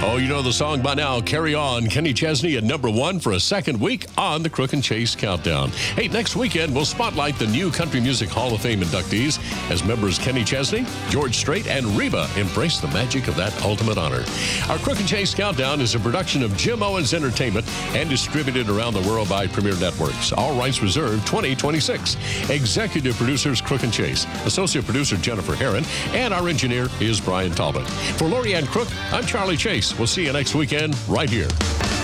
Oh, you know the song by now. Carry On. Kenny Chesney at number 1 for a second week on the Crook and Chase Countdown. Hey, next weekend, we'll spotlight the new Country Music Hall of Fame inductees as members Kenny Chesney, George Strait, and Reba embrace the magic of that ultimate honor. Our Crook and Chase Countdown is a production of Jim Owens Entertainment and distributed around the world by Premier Networks. All rights reserved 2026. Executive producers Crook and Chase. Associate producer Jennifer Herron. And our engineer is Brian Talbot. For Lori Ann Crook, I'm Charlie Chase. We'll see you next weekend right here.